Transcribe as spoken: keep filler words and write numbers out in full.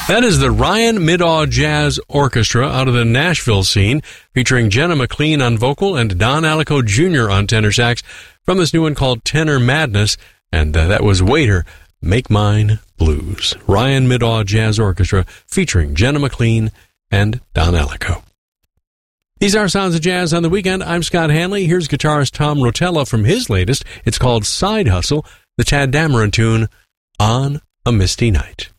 That is the Ryan Middaugh Jazz Orchestra out of the Nashville scene, featuring Jenna McLean on vocal and Don Alico Junior on tenor sax, from this new one called Tenor Madness, and uh, that was Waiter, Make Mine Blues. Ryan Middaugh Jazz Orchestra featuring Jenna McLean and Don Alico. These are Sounds of Jazz on the Weekend. I'm Scott Hanley. Here's guitarist Tom Rotella from his latest. It's called Side Hustle, the Tad Dameron tune, On a Misty Night.